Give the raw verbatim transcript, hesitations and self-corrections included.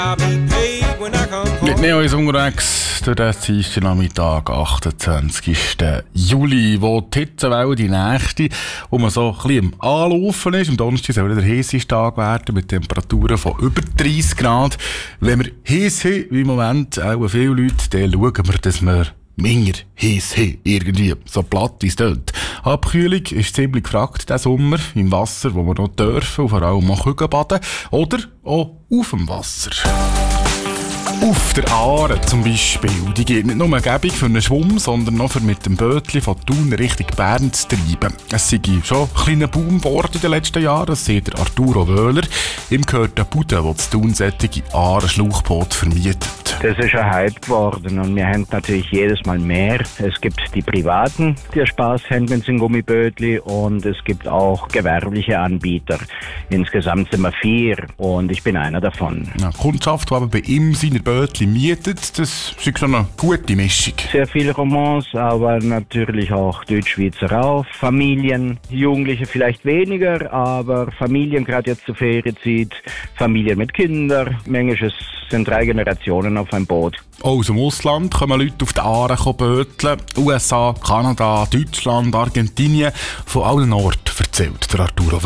Mit Neo ist unterwegs durch den Dienstagnachmittag, achtundzwanzigsten Juli, wo die Hitzewelle die nächste, wo man so ein bisschen am Anlaufen ist. Am Donnerstag soll wieder der heißeste Tag werden mit Temperaturen von über dreissig Grad. Wenn wir heiß haben, wie im Moment auch viele Leute, dann schauen wir, dass wir minder heiß haben, irgendwie, so platt wie es tönt. Abkühlung ist ziemlich gefragt diesen Sommer, im Wasser, wo wir noch dürfen und vor allem auch baden können, oder auch auf dem Wasser. Auf der Aare zum Beispiel, die geht nicht nur gäbig für einen Schwumm, sondern noch für mit dem Bötli von Thun Richtung Bern zu treiben. Es sei schon ein kleiner Boom geworden in den letzten Jahren, das sieht der Arturo Wöhler. Ihm gehört der Bude, der zu Thun solche Aare-Schlauchboote vermietet. Das ist ein Hype geworden und wir haben natürlich jedes Mal mehr. Es gibt die Privaten, die Spaß haben mit den Gummibötli, und es gibt auch gewerbliche Anbieter. Insgesamt sind wir vier und ich bin einer davon. Ja, die Kundschaft, die aber bei ihm seine Bötli mietet, das ist schon eine gute Mischung. Sehr viele Romans, aber natürlich auch Deutschschweizer auch. Familien, Jugendliche vielleicht weniger, aber Familien, gerade jetzt zur Ferienzeit, Familien mit Kindern. Manchmal sind drei Generationen auf einem Boot. Aus dem Ausland kommen Leute auf die Aare böteln. U S A, Kanada, Deutschland, Argentinien, von allen Orten erzählt der Arturo